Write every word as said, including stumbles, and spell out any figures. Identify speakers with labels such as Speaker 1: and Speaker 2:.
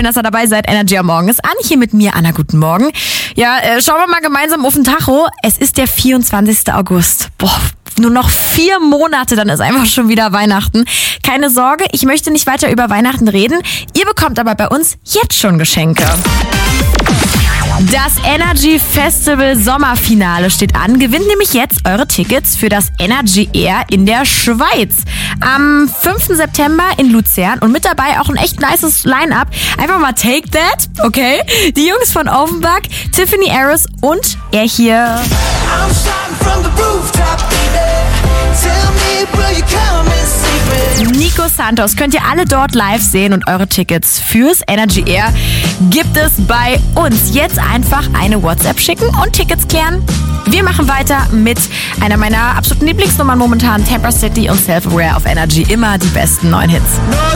Speaker 1: schön, dass ihr dabei seid. Energy am Morgen ist an. Hier mit mir, Anna. Guten Morgen. Ja, äh, schauen wir mal gemeinsam auf den Tacho. Es ist der vierundzwanzigster August. Boah, nur noch vier Monate, dann ist einfach schon wieder Weihnachten. Keine Sorge, ich möchte nicht weiter über Weihnachten reden. Ihr bekommt aber bei uns jetzt schon Geschenke. Das Energy Festival Sommerfinale steht an. Gewinnt nämlich jetzt eure Tickets für das Energy Air in der Schweiz. Am fünften September in Luzern und mit dabei auch ein echt nices Line-Up. Einfach mal Take That, okay? Die Jungs von Offenbach, Tiffany Harris und er hier. Nico Santos könnt ihr alle dort live sehen und eure Tickets fürs Energy Air gibt es bei uns. Jetzt einfach eine WhatsApp schicken und Tickets klären. Wir machen weiter mit einer meiner absoluten Lieblingsnummern momentan, Temper City und Self-Aware auf Energy. Immer die besten neuen Hits.